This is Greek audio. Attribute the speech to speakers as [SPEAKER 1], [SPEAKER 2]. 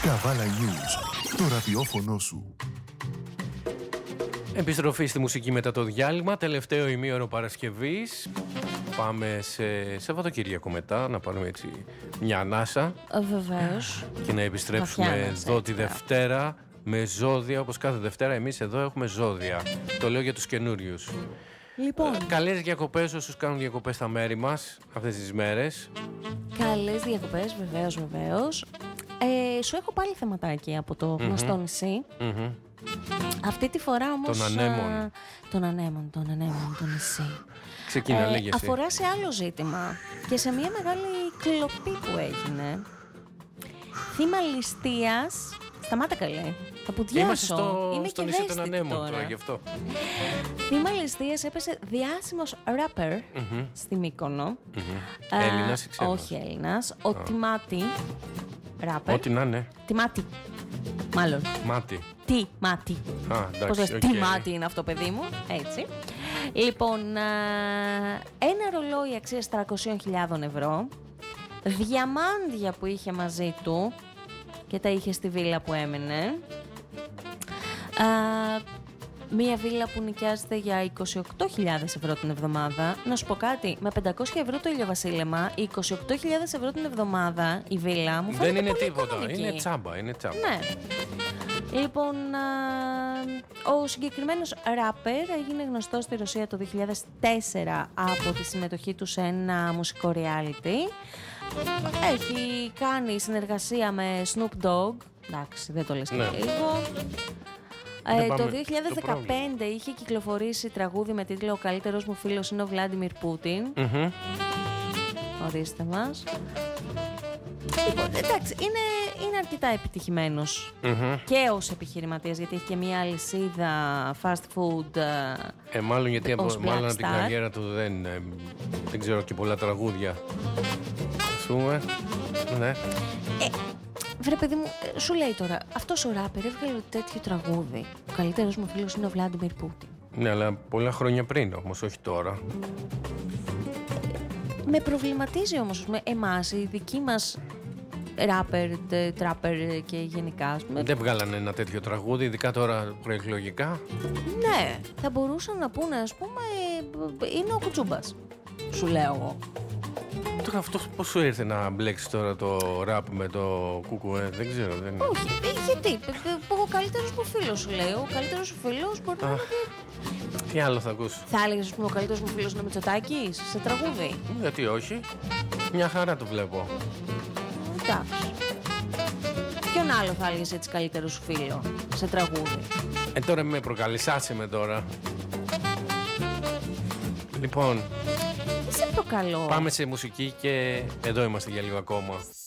[SPEAKER 1] Καβάλα News, το ραδιόφωνο σου.
[SPEAKER 2] Επιστροφή στη μουσική μετά το διάλειμμα, τελευταίο ημίωρο Παρασκευής. Πάμε σε Σαββατοκύριακο μετά, να πάρουμε έτσι μια ανάσα.
[SPEAKER 3] Βεβαίως.
[SPEAKER 2] Και να επιστρέψουμε εδώ τη Δευτέρα με ζώδια, όπως κάθε Δευτέρα εμείς εδώ έχουμε ζώδια. Το λέω για τους καινούριους.
[SPEAKER 3] Λοιπόν.
[SPEAKER 2] Καλές διακοπές όσους κάνουν διακοπές στα μέρη μας αυτές τις μέρες.
[SPEAKER 3] Καλές διακοπές, βεβαίως. Σου έχω πάλι θεματάκι από το γνωστό νησί. Αυτή τη φορά όμως... Τον ανέμον, το νησί.
[SPEAKER 2] Ξεκίνα, λέγε εσύ.
[SPEAKER 3] Αφορά σε άλλο ζήτημα και σε μια μεγάλη κλοπή που έγινε. Θύμα ληστείας. Σταμάτα καλέ, θα πουδιάσω.
[SPEAKER 2] Είμαστε στο νησί των ανέμων τώρα, γι' αυτό.
[SPEAKER 3] Θύμα ληστείας έπεσε διάσημος ράπερ στη Μύκονο.
[SPEAKER 2] Έλληνας ή ξένος?
[SPEAKER 3] Όχι Έλληνας. Ο Τιμάτι. Ράπερ.
[SPEAKER 2] Ό,τι να είναι.
[SPEAKER 3] Τιμάτι. Μάλλον.
[SPEAKER 2] Μάτι.
[SPEAKER 3] Τι μάτι.
[SPEAKER 2] Πώς
[SPEAKER 3] λες, τι μάτι είναι αυτό, παιδί μου. Έτσι. Λοιπόν, ένα ρολόι αξίας 300.000 ευρώ. Διαμάντια που είχε μαζί του και τα είχε στη βίλα που έμενε. Μία βίλα που νοικιάζεται για 28.000 ευρώ την εβδομάδα. Να σου πω κάτι, με 500 ευρώ το ηλιοβασίλεμα, 28.000 ευρώ την εβδομάδα η βίλα μου φαίνεται
[SPEAKER 2] δεν είναι
[SPEAKER 3] πολύ
[SPEAKER 2] τίποτα,
[SPEAKER 3] οικονομική.
[SPEAKER 2] είναι τσάμπα.
[SPEAKER 3] Ναι. Λοιπόν, ο συγκεκριμένος ράπερ έγινε γνωστός στη Ρωσία το 2004 από τη συμμετοχή του σε ένα μουσικό reality. Έχει κάνει συνεργασία με Snoop Dogg. Εντάξει, δεν το λες και λίγο. Το 2015 είχε κυκλοφορήσει τραγούδι με τίτλο «Ο καλύτερος μου φίλος είναι ο Βλάντιμιρ Πούτιν». Ορίστε μας. Λοιπόν, εντάξει, είναι αρκετά επιτυχημένος και ως επιχειρηματίας, γιατί έχει και μια αλυσίδα fast food.
[SPEAKER 2] Μάλλον γιατί
[SPEAKER 3] ως
[SPEAKER 2] μάλλον
[SPEAKER 3] Black
[SPEAKER 2] την
[SPEAKER 3] Star.
[SPEAKER 2] καριέρα του δεν ξέρω και πολλά τραγούδια. Ας πούμε. Ναι.
[SPEAKER 3] Βρε παιδί μου, σου λέει τώρα, αυτός ο ράπερ έβγαλε τέτοιο τραγούδι. Ο καλύτερος μου φίλος είναι ο Βλάντιμιρ Πούτιν.
[SPEAKER 2] Ναι, αλλά πολλά χρόνια πριν όμως, όχι τώρα.
[SPEAKER 3] Με προβληματίζει όμως εμάς, οι δικοί μας ράπερ, τράπερ και γενικά, ας πούμε.
[SPEAKER 2] Δεν βγάλανε ένα τέτοιο τραγούδι, ειδικά τώρα προεκλογικά.
[SPEAKER 3] Ναι, θα μπορούσαν να πούνε, ας πούμε, είναι ο Κουτσούμπας, σου λέω εγώ.
[SPEAKER 2] Τώρα αυτό πώς σου ήρθε να μπλέξεις τώρα το ραπ με το κουκουέ, δεν ξέρω.
[SPEAKER 3] Όχι, γιατί, ο καλύτερος μου φίλος σου λέει, ο καλύτερος σου φίλος μπορεί να είναι και...
[SPEAKER 2] Τι άλλο θα ακούς?
[SPEAKER 3] Θα έλεγες, ας πούμε, ο καλύτερος μου φίλος είναι Μητσοτάκης, σε τραγούδι.
[SPEAKER 2] Γιατί όχι, μια χαρά το βλέπω.
[SPEAKER 3] Εντάξει. Ποιον άλλο θα έλεγες έτσι καλύτερο σου φίλο, σε τραγούδι?
[SPEAKER 2] Τώρα με προκαλείς, άσε με τώρα. Λοιπόν,
[SPEAKER 3] Σε προκαλώ.
[SPEAKER 2] πάμε σε μουσική και εδώ είμαστε για λίγο ακόμα.